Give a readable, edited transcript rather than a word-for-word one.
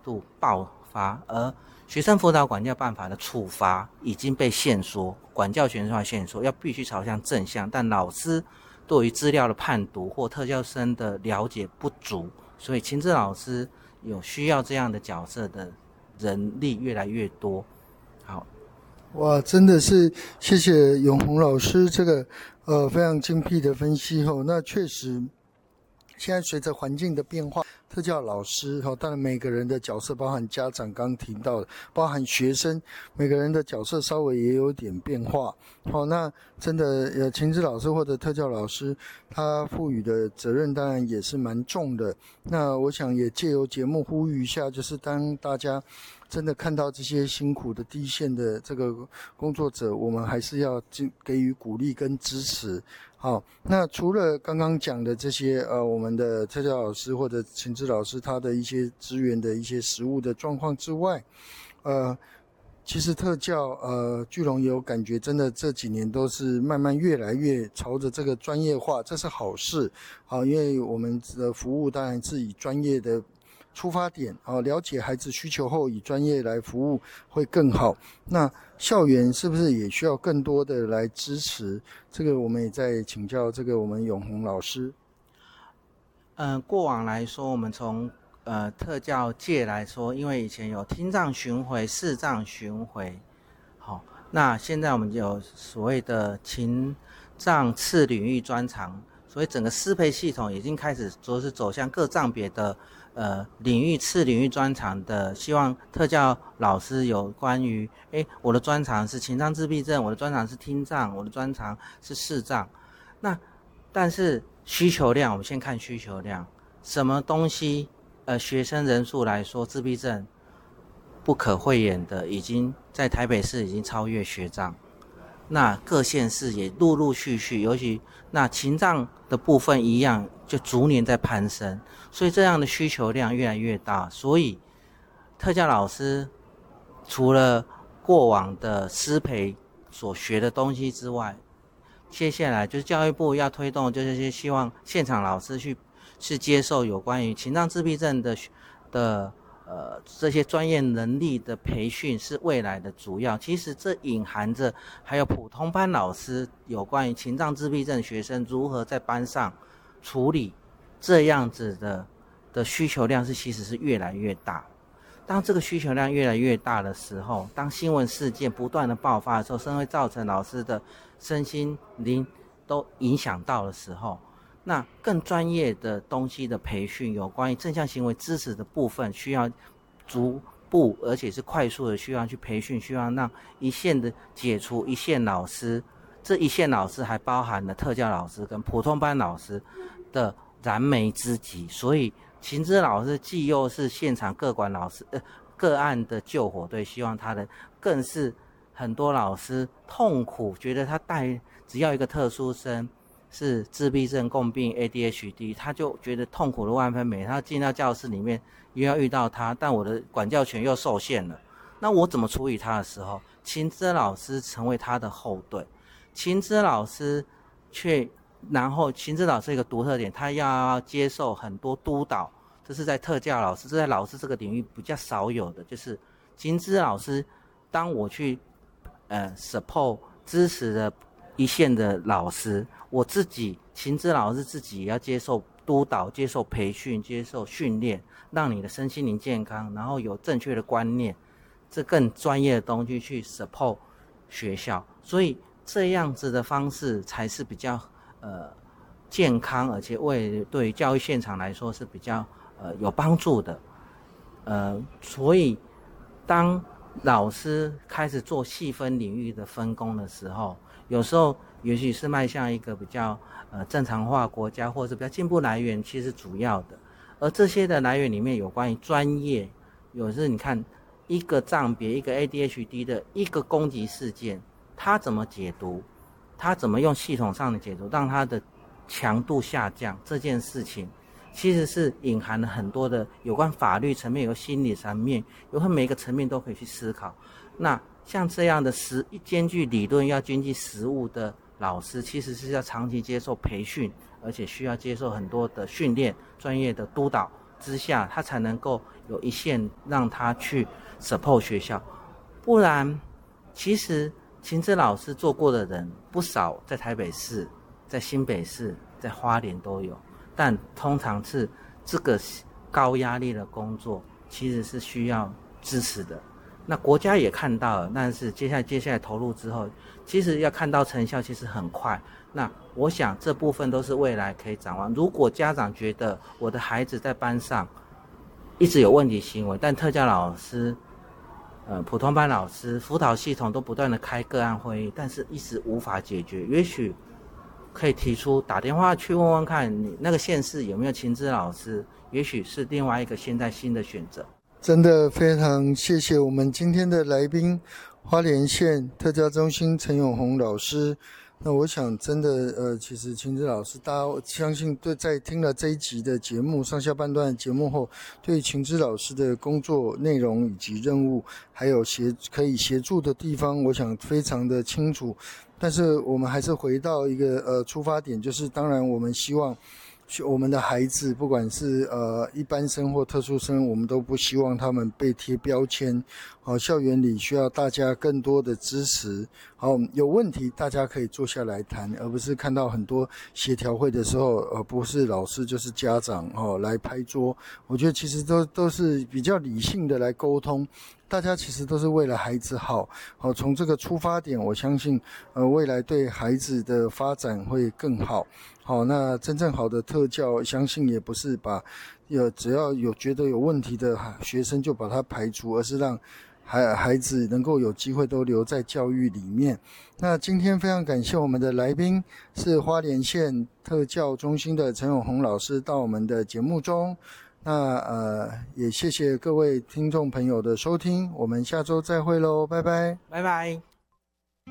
度爆发，而学生辅导管教办法的处罚已经被限缩，管教权化限缩，要必须朝向正向，但老师对于资料的判读或特教生的了解不足，所以情治老师有需要这样的角色的人力越来越多。好， 哇，真的是谢谢永宏老师这个非常精辟的分析后，那确实现在随着环境的变化，特教老师当然每个人的角色，包含家长刚提到的，包含学生，每个人的角色稍微也有点变化。那真的情治老师或者特教老师，他赋予的责任当然也是蛮重的。那我想也借由节目呼吁一下，就是当大家真的看到这些辛苦的第一线的这个工作者，我们还是要给予鼓励跟支持。好，那除了刚刚讲的这些我们的特教老师或者情治老师他的一些资源的一些实务的状况之外，其实特教巨龙也有感觉，真的这几年都是慢慢越来越朝着这个专业化，这是好事。好，因为我们的服务当然是以专业的出发点，了解孩子需求后以专业来服务会更好。那校园是不是也需要更多的来支持？这个我们也在请教这个我们永宏老师。 过往来说，我们从特教界来说，因为以前有听障巡回、视障巡回，好，那现在我们有所谓的情障次领域专长，所以整个师培系统已经开始是走向各障别的领域次领域专长的，希望特教老师有关于我的专长是情障自闭症，我的专长是听障，我的专长是视障。那但是需求量，我们先看需求量，什么东西学生人数来说，自闭症不可讳言的已经在台北市已经超越学障，那各县市也陆陆续续，尤其那情障的部分一样，就逐年在攀升，所以这样的需求量越来越大。所以特教老师除了过往的师培所学的东西之外，接下来就是教育部要推动，就是希望现场老师去接受有关于情障自闭症的这些专业能力的培训是未来的主要。其实这隐含着还有普通班老师有关于情障自闭症学生如何在班上处理这样子的需求量其实是越来越大。当这个需求量越来越大的时候，当新闻事件不断的爆发的时候，甚至会造成老师的身心灵都影响到的时候，那更专业的东西的培训，有关于正向行为支持的部分，需要逐步而且是快速的需要去培训，需要让一线的解除一线老师，这一线老师还包含了特教老师跟普通班老师的燃眉之急。所以情治老师既又是现场个管老师个案的救火队，希望他的更是很多老师痛苦，觉得他只要一个特殊生是自闭症共病 ADHD， 他就觉得痛苦的万分美。他进到教室里面又要遇到他，但我的管教权又受限了，那我怎么处理他的时候，情治老师成为他的后盾。情治老师然后情治老师一个独特点，他要接受很多督导，这是在特教老师，这在老师这个领域比较少有的，就是情治老师当我去support 支持的一线的老师，我自己情治老师自己也要接受督导，接受培训，接受训练，让你的身心灵健康，然后有正确的观念，这更专业的东西去 support 学校。所以这样子的方式才是比较健康，而且对于教育现场来说是比较有帮助的。所以当老师开始做细分领域的分工的时候，有时候也许是迈向一个比较正常化国家，或者是比较进步来源，其实主要的。而这些的来源里面有关于专业，有时你看一个障别，一个 ADHD 的一个攻击事件，他怎么解读，他怎么用系统上的解读让他的强度下降，这件事情其实是隐含了很多的有关法律层面，有心理层面，有每一个层面都可以去思考。那像这样的兼具理论要兼具实务的老师，其实是要长期接受培训，而且需要接受很多的训练，专业的督导， 之下，他才能够有一线让他去 support 学校。不然，其实情资老师做过的人不少，在台北市、在新北市、在花莲都有，但通常是这个高压力的工作，其实是需要支持的。那国家也看到了，但是接下来投入之后，其实要看到成效，其实很快。那我想这部分都是未来可以展望。如果家长觉得我的孩子在班上一直有问题行为，但特教老师、普通班老师、辅导系统都不断的开个案会议，但是一直无法解决，也许可以提出打电话去问问看，你那个县市有没有情资老师，也许是另外一个现在新的选择。 真的非常谢谢我们今天的来宾，花莲县特教中心陈永宏老师。那我想真的其实情资老师大家相信对，在听了这一集的节目上下半段的节目后，对情资老师的工作内容以及任务还有可以协助的地方，我想非常的清楚。但是我们还是回到一个出发点，就是当然我们希望我们的孩子不管是一般生或特殊生，我们都不希望他们被贴标签。校园里需要大家更多的支持。有问题大家可以坐下来谈，而不是看到很多协调会的时候不是老师就是家长来拍桌。我觉得其实都是比较理性的来沟通，大家其实都是为了孩子好。从这个出发点，我相信未来对孩子的发展会更好。那真正好的特教，相信也不是只要有觉得有问题的学生就把他排除，而是让孩子能够有机会都留在教育里面。那今天非常感谢我们的来宾是花莲县特教中心的陈永宏老师到我们的节目中。那也谢谢各位听众朋友的收听，我们下周再会咯，拜拜。 拜拜。